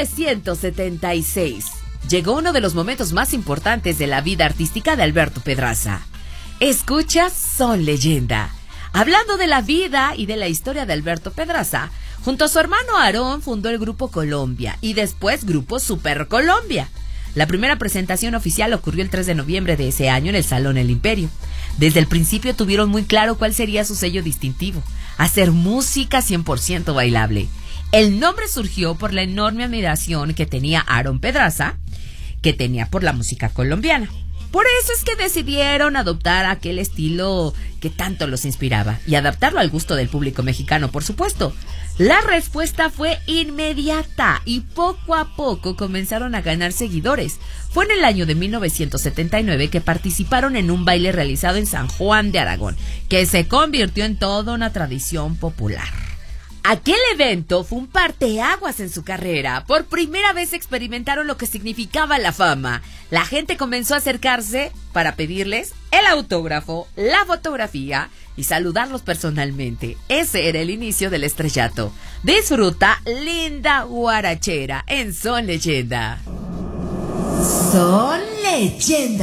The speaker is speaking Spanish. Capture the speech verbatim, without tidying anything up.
novecientos setenta y seis llegó uno de los momentos más importantes de la vida artística de Alberto Pedraza. Escucha Son Leyenda. Hablando de la vida y de la historia de Alberto Pedraza, junto a su hermano Aarón fundó el Grupo Colombia y después Grupo Super Colombia. La primera presentación oficial ocurrió el tres de noviembre de ese año en el Salón El Imperio. Desde el principio tuvieron muy claro cuál sería su sello distintivo: hacer música cien por ciento bailable. El nombre surgió por la enorme admiración que tenía Aarón Pedraza, que tenía por la música colombiana. Por eso es que decidieron adoptar aquel estilo que tanto los inspiraba y adaptarlo al gusto del público mexicano, por supuesto. La respuesta fue inmediata y poco a poco comenzaron a ganar seguidores. Fue en el año de mil novecientos setenta y nueve que participaron en un baile realizado en San Juan de Aragón, que se convirtió en toda una tradición popular. Aquel evento fue un parteaguas en su carrera. Por primera vez experimentaron lo que significaba la fama. La gente comenzó a acercarse para pedirles el autógrafo, la fotografía y saludarlos personalmente. Ese era el inicio del estrellato. Disfruta Linda Guarachera en Son Leyenda. Son Leyenda.